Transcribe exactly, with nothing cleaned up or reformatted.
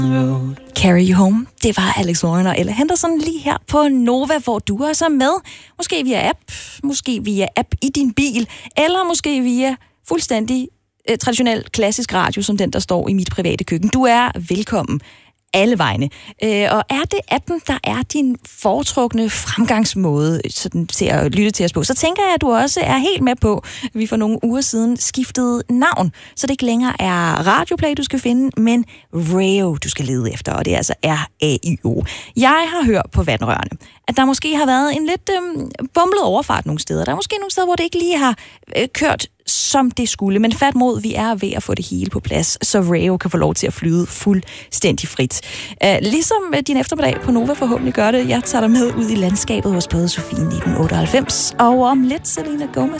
Carry You Home, det var Alex Warren og Ella Henderson lige her på Nova, hvor du også er med. Måske via app, måske via app i din bil, eller måske via fuldstændig eh, traditionel klassisk radio, som den, der står i mit private køkken. Du er velkommen alle vegne. Øh, og er det appen, der er din foretrukne fremgangsmåde sådan, til at lytte til os på, så tænker jeg, at du også er helt med på, at vi for nogle uger siden skiftede navn, så det ikke længere er Radioplay, du skal finde, men Rayo, du skal lede efter, og det er altså R A Y O. Jeg har hørt på vandrørene, at der måske har været en lidt øh, bumlet overfart nogle steder. Der er måske nogle steder, hvor det ikke lige har øh, kørt som det skulle, men fat mod, vi er ved at få det hele på plads, så Rayo kan få lov til at flyde fuldstændig frit. Uh, ligesom din eftermiddag på Nova forhåbentlig gør det. Jeg tager dig med ud i landskabet hos både Sofie nitten otteoghalvfems og om lidt Selena Gomez.